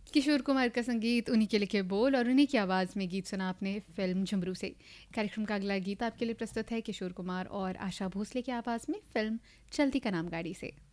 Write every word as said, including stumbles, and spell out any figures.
किशोर कुमार का संगीत, उन्हीं के लिखे बोल और उन्हीं की आवाज़ में गीत सुना आपने फ़िल्म झुमरू से। कार्यक्रम का अगला गीत आपके लिए प्रस्तुत है किशोर कुमार और आशा भोसले की आवाज़ में फ़िल्म चलती का नाम गाड़ी से।